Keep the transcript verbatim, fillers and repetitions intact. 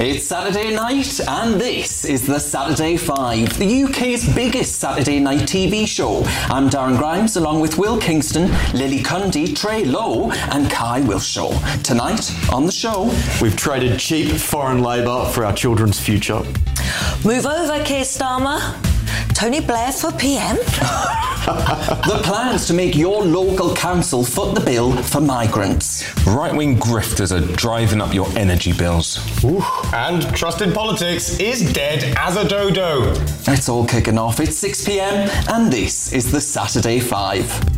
It's Saturday night, and this is the Saturday Five, the U K's biggest Saturday night T V show. I'm Darren Grimes, along with Will Kingston, Lily Cundy, Trey Lowe, and Kai Wilshaw. Tonight on the show, we've traded cheap foreign labour for our children's future. Move over, Keir Starmer. Tony Blair for P M. The plans to make your local council foot the bill for migrants. Right-wing grifters are driving up your energy bills. Ooh. And trust in politics is dead as a dodo. It's all kicking off. It's six p m and this is the Saturday Five.